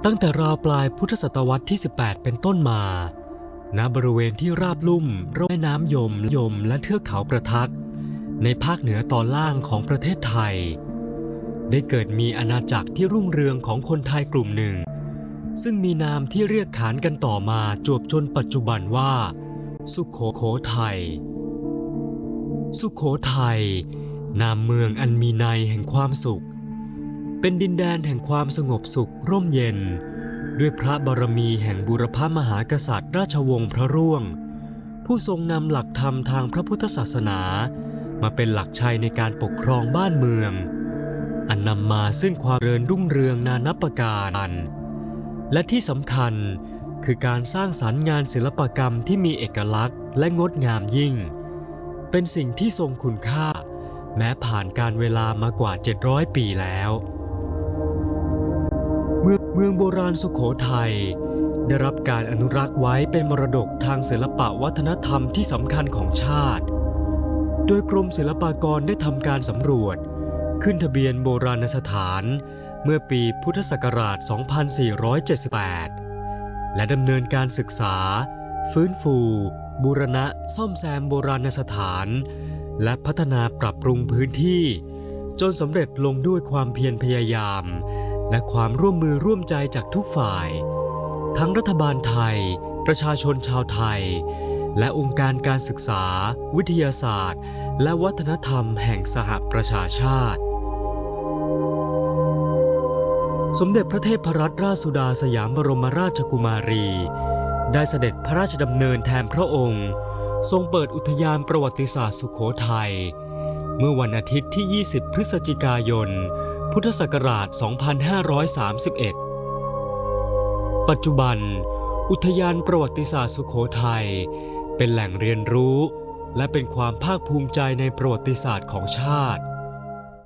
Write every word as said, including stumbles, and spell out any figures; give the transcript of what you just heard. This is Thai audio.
ตั้งแต่ราวปลายพุทธศตวรรษที่สิบแปดเป็นต้นมาณบริเวณที่ราบลุ่มระหว่างแม่น้ำยมยมและเทือกเขาประทักในภาคเหนือตอนล่างของประเทศไทยได้เกิดมีอาณาจักรที่รุ่งเรืองของคนไทยกลุ่มหนึ่งซึ่งมีนามที่เรียกขานกันต่อมาจวบจนปัจจุบันว่าสุโขโขทัยสุโขทัยนามเมืองอันมีนัยแห่งความสุขเป็นดินแดนแห่งความสงบสุขร่มเย็นด้วยพระบารมีแห่งบูรพมหากษัตริย์ราชวงศ์พระร่วงผู้ทรงนำหลักธรรมทางพระพุทธศาสนามาเป็นหลักชัยในการปกครองบ้านเมืองอันนำมาซึ่งความเจริญรุ่งเรืองนานับประการและที่สำคัญคือการสร้างสรรค์งานศิลปกรรมที่มีเอกลักษณ์และงดงามยิ่งเป็นสิ่งที่ทรงคุณค่าแม้ผ่านการเวลามากว่าเจ็ดร้อยปีแล้วเมืองเมืองโบราณสุโขทัยได้รับการอนุรักษ์ไว้เป็นมรดกทางศิลปวัฒนธรรมที่สำคัญของชาติโดยกรมศิลปากรได้ทำการสำรวจขึ้นทะเบียนโบราณสถานเมื่อปีพุทธศักราช สองพันสี่ร้อยเจ็ดสิบแปด และดำเนินการศึกษาฟื้นฟูบูรณะซ่อมแซมโบราณสถานและพัฒนาปรับปรุงพื้นที่จนสำเร็จลงด้วยความเพียรพยายามและความร่วมมือร่วมใจจากทุกฝ่ายทั้งรัฐบาลไทยประชาชนชาวไทยและองค์การการศึกษาวิทยาศาสตร์และวัฒนธรรมแห่งสหประชาชาติสมเด็จพระเทพรัตนราชสุดาสยามบรมราชกุมารีได้เสด็จพระราชดำเนินแทนพระองค์ทรงเปิดอุทยานประวัติศาสตร์สุโขทัยเมื่อวันอาทิตย์ที่ ยี่สิบ พฤศจิกายน พุทธศักราช สองพันห้าร้อยสามสิบเอ็ด ปัจจุบันอุทยานประวัติศาสตร์สุโขทัยเป็นแหล่งเรียนรู้และเป็นความภาคภูมิใจในประวัติศาสตร์ของชาติ